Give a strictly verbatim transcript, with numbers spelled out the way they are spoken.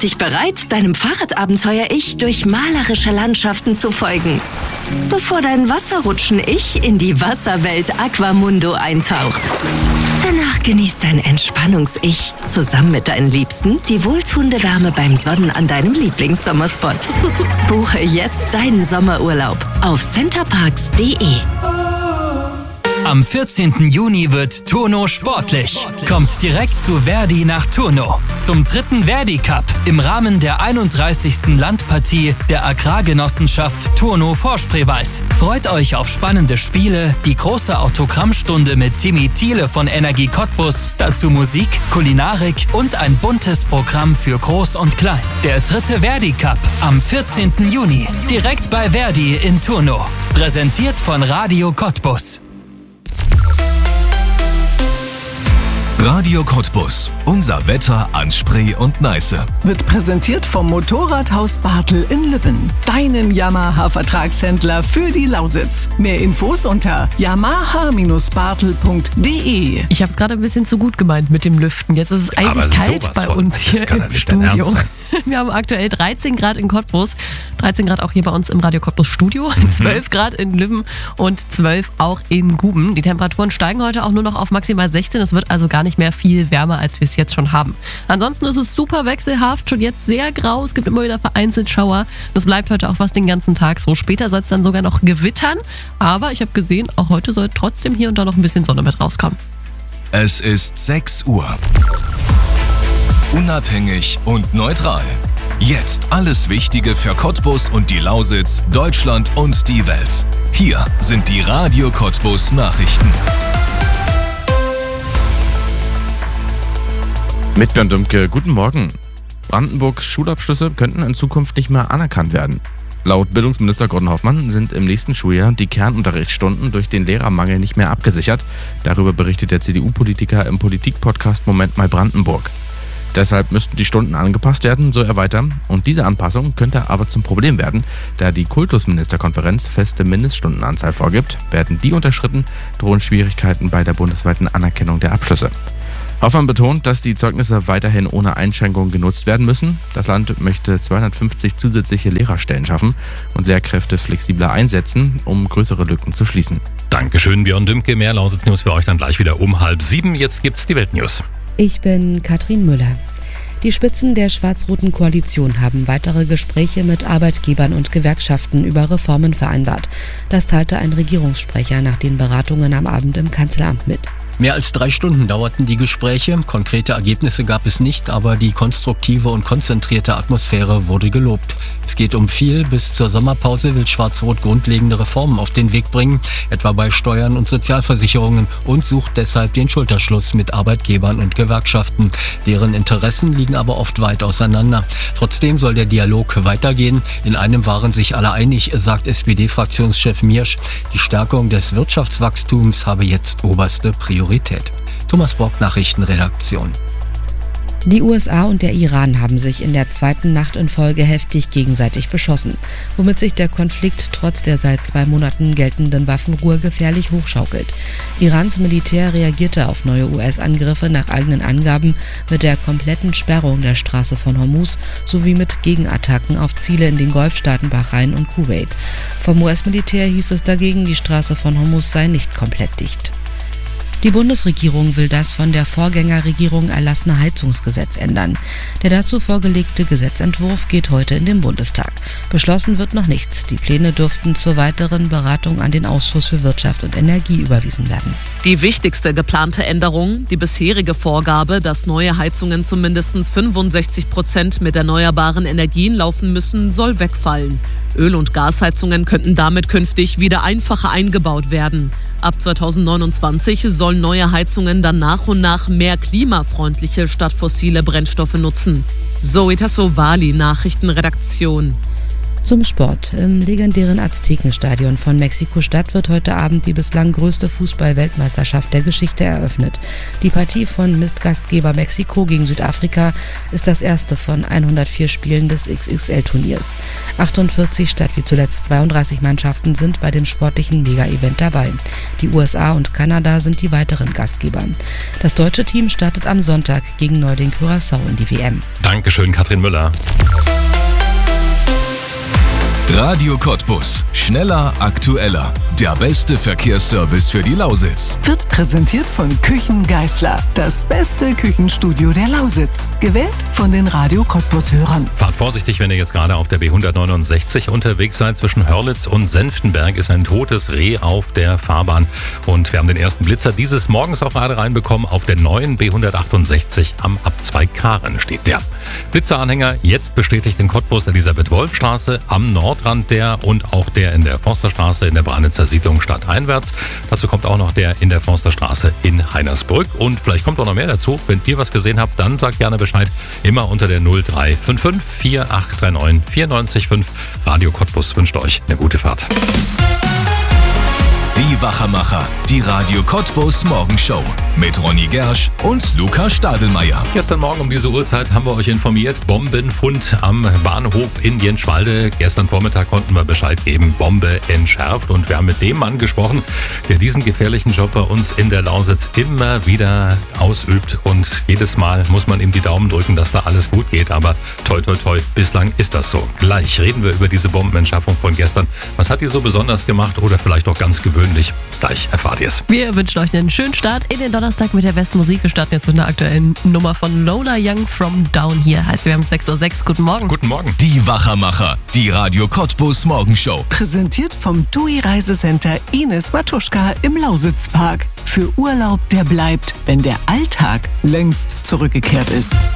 dich bereit, deinem Fahrradabenteuer-Ich durch malerische Landschaften zu folgen, bevor dein Wasserrutschen-Ich in die Wasserwelt Aquamundo eintaucht. Danach genießt dein Entspannungs-Ich zusammen mit deinen Liebsten die wohltuende Wärme beim Sonnen an deinem Lieblingssommerspot. Buche jetzt deinen Sommerurlaub auf centerparks punkt de. Am vierzehnten Juni wird Turno sportlich. Kommt direkt zu Verdi nach Turno. Zum dritten Verdi Cup im Rahmen der einunddreißigsten Landpartie der Agrargenossenschaft Turno Vorspreewald. Freut euch auf spannende Spiele, die große Autogrammstunde mit Timmy Thiele von Energie Cottbus, dazu Musik, Kulinarik und ein buntes Programm für Groß und Klein. Der dritte Verdi Cup am vierzehnten Juni, direkt bei Verdi in Turno. Präsentiert von Radio Cottbus. Radio Cottbus. Unser Wetter an Spree und Neiße. Wird präsentiert vom Motorradhaus Bartel in Lübben. Deinem Yamaha-Vertragshändler für die Lausitz. Mehr Infos unter yamaha bartel punkt de. Ich habe es gerade ein bisschen zu gut gemeint mit dem Lüften. Jetzt ist es eisig kalt bei uns hier im Studio. Wir haben aktuell dreizehn Grad in Cottbus, dreizehn Grad auch hier bei uns im Radio Cottbus Studio, mhm. zwölf Grad in Lübben und zwölf auch in Guben. Die Temperaturen steigen heute auch nur noch auf maximal sechzehn. Es wird also gar nicht mehr viel wärmer, als wir es jetzt schon haben. Ansonsten ist es super wechselhaft, schon jetzt sehr grau. Es gibt immer wieder vereinzelt Schauer. Das bleibt heute auch fast den ganzen Tag so. Später soll es dann sogar noch gewittern. Aber ich habe gesehen, auch heute soll trotzdem hier und da noch ein bisschen Sonne mit rauskommen. Es ist sechs Uhr. Unabhängig und neutral. Jetzt alles Wichtige für Cottbus und die Lausitz, Deutschland und die Welt. Hier sind die Radio Cottbus Nachrichten. Mit Bernd Dümke, guten Morgen. Brandenburgs Schulabschlüsse könnten in Zukunft nicht mehr anerkannt werden. Laut Bildungsminister Gordon Hoffmann sind im nächsten Schuljahr die Kernunterrichtsstunden durch den Lehrermangel nicht mehr abgesichert. Darüber berichtet der C D U-Politiker im Politik-Podcast Moment mal Brandenburg. Deshalb müssten die Stunden angepasst werden, so er weiter. Und diese Anpassung könnte aber zum Problem werden, da die Kultusministerkonferenz feste Mindeststundenanzahl vorgibt. Werden die unterschritten, drohen Schwierigkeiten bei der bundesweiten Anerkennung der Abschlüsse. Hoffmann betont, dass die Zeugnisse weiterhin ohne Einschränkung genutzt werden müssen. Das Land möchte zweihundertfünfzig zusätzliche Lehrerstellen schaffen und Lehrkräfte flexibler einsetzen, um größere Lücken zu schließen. Dankeschön, Björn Dümke. Mehr Lausitz-News für euch dann gleich wieder um halb sieben. Jetzt gibt's die Weltnews. Ich bin Katrin Müller. Die Spitzen der schwarz-roten Koalition haben weitere Gespräche mit Arbeitgebern und Gewerkschaften über Reformen vereinbart. Das teilte ein Regierungssprecher nach den Beratungen am Abend im Kanzleramt mit. Mehr als drei Stunden dauerten die Gespräche. Konkrete Ergebnisse gab es nicht, aber die konstruktive und konzentrierte Atmosphäre wurde gelobt. Es geht um viel. Bis zur Sommerpause will Schwarz-Rot grundlegende Reformen auf den Weg bringen, etwa bei Steuern und Sozialversicherungen, und sucht deshalb den Schulterschluss mit Arbeitgebern und Gewerkschaften. Deren Interessen liegen aber oft weit auseinander. Trotzdem soll der Dialog weitergehen. In einem waren sich alle einig, sagt S P D-Fraktionschef Miersch. Die Stärkung des Wirtschaftswachstums habe jetzt oberste Priorität. Thomas Bock, Nachrichtenredaktion. Die U S A und der Iran haben sich in der zweiten Nacht in Folge heftig gegenseitig beschossen, womit sich der Konflikt trotz der seit zwei Monaten geltenden Waffenruhe gefährlich hochschaukelt. Irans Militär reagierte auf neue U S-Angriffe nach eigenen Angaben mit der kompletten Sperrung der Straße von Hormuz sowie mit Gegenattacken auf Ziele in den Golfstaaten Bahrain und Kuwait. Vom U S-Militär hieß es dagegen, die Straße von Hormuz sei nicht komplett dicht. Die Bundesregierung will das von der Vorgängerregierung erlassene Heizungsgesetz ändern. Der dazu vorgelegte Gesetzentwurf geht heute in den Bundestag. Beschlossen wird noch nichts. Die Pläne dürften zur weiteren Beratung an den Ausschuss für Wirtschaft und Energie überwiesen werden. Die wichtigste geplante Änderung, die bisherige Vorgabe, dass neue Heizungen zu mindestens fünfundsechzig Prozent mit erneuerbaren Energien laufen müssen, soll wegfallen. Öl- und Gasheizungen könnten damit künftig wieder einfacher eingebaut werden. Ab zweitausendneunundzwanzig sollen neue Heizungen dann nach und nach mehr klimafreundliche statt fossile Brennstoffe nutzen. Zoe Tassovali, Nachrichtenredaktion. Zum Sport. Im legendären Aztekenstadion von Mexiko-Stadt wird heute Abend die bislang größte Fußball-Weltmeisterschaft der Geschichte eröffnet. Die Partie von Mitgastgeber Mexiko gegen Südafrika ist das erste von hundertvier Spielen des X X L-Turniers. achtundvierzig statt wie zuletzt zweiunddreißig Mannschaften sind bei dem sportlichen Mega-Event dabei. Die U S A und Kanada sind die weiteren Gastgeber. Das deutsche Team startet am Sonntag gegen Neuling Curaçao in die W M. Dankeschön, Katrin Müller. Radio Cottbus. Schneller, aktueller. Der beste Verkehrsservice für die Lausitz. Wird präsentiert von Küchen Geisler. Das beste Küchenstudio der Lausitz. Gewählt von den Radio Cottbus-Hörern. Fahrt vorsichtig, wenn ihr jetzt gerade auf der B hundertneunundsechzig unterwegs seid. Zwischen Hörlitz und Senftenberg ist ein totes Reh auf der Fahrbahn. Und wir haben den ersten Blitzer dieses Morgens auch gerade reinbekommen. Auf der neuen B hundertachtundsechzig am Abzweig-Karen steht der. Blitzeranhänger jetzt bestätigt in Cottbus Elisabeth-Wolf-Straße am Nordrand der und auch der in der Forsterstraße in der Branitzer Siedlung stadteinwärts. Dazu kommt auch noch der in der Forsterstraße in Heinersbrück. Und vielleicht kommt auch noch mehr dazu. Wenn ihr was gesehen habt, dann sagt gerne Bescheid. Immer unter der null drei fünf fünf vier acht drei neun vier neun fünf. Radio Cottbus wünscht euch eine gute Fahrt. Die Wachermacher, die Radio Cottbus Morgenshow mit Ronny Gersch und Luca Stadelmeier. Gestern Morgen um diese Uhrzeit haben wir euch informiert, Bombenfund am Bahnhof in Jenschwalde. Gestern Vormittag konnten wir Bescheid geben, Bombe entschärft. Und wir haben mit dem Mann gesprochen, der diesen gefährlichen Job bei uns in der Lausitz immer wieder ausübt. Und jedes Mal muss man ihm die Daumen drücken, dass da alles gut geht. Aber toi toi toi, bislang ist das so. Gleich reden wir über diese Bombenentschärfung von gestern. Was hat die so besonders gemacht oder vielleicht auch ganz gewöhnlich? Gleich erfahrt ihr es. Wir wünschen euch einen schönen Start in den Donnerstag mit der besten Musik. Wir starten jetzt mit einer aktuellen Nummer von Lola Young from Down Here. Heißt, wir haben sechs Uhr sechs. Guten Morgen. Guten Morgen. Die Wachermacher, die Radio Cottbus Morgenshow. Präsentiert vom T U I Reisecenter Ines Matuschka im Lausitzpark. Für Urlaub, der bleibt, wenn der Alltag längst zurückgekehrt ist.